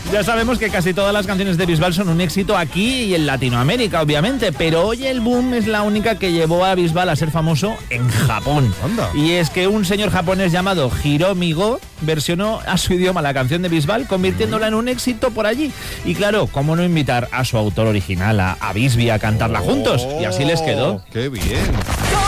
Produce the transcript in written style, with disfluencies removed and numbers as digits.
Ya sabemos que casi todas las canciones de Bisbal son un éxito aquí y en Latinoamérica, obviamente, pero hoy el boom es la única que llevó a Bisbal a ser famoso en Japón. Anda. Y es que un señor japonés llamado Hiromi Go versionó a su idioma la canción de Bisbal, convirtiéndola en un éxito por allí. Y claro, ¿cómo no invitar a su autor original, a Bisbee, a cantarla juntos? Y así les quedó. ¡Qué bien!